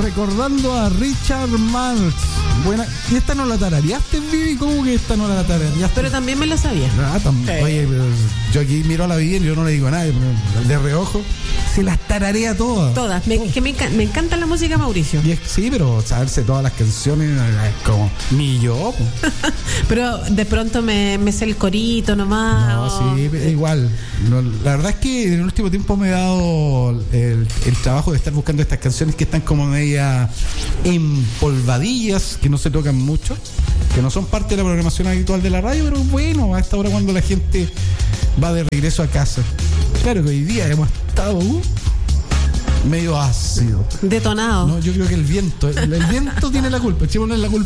recordando a Richard Marx. Buena. ¿Y esta no la tarareaste, Vivi? ¿Cómo que esta no la tarareaste? Pero también me la sabía. Oye, pero yo aquí miro a la Vivi y yo no le digo a nadie, pero de reojo se las tararea todas. Todas. Me encanta la música, Mauricio. Sí, pero saberse todas las canciones es como ni yo. Pero de pronto me sé el corito nomás. No, sí, igual. No, la verdad es que en el último tiempo me he dado el trabajo de estar buscando estas canciones que están como media empolvadillas, que no se tocan mucho, que no son parte de la programación habitual de la radio, pero bueno, a esta hora cuando la gente va de regreso a casa. Claro que hoy día hemos estado medio ácido. Detonado. No, yo creo que el viento tiene la culpa. El chivo no es la culpa.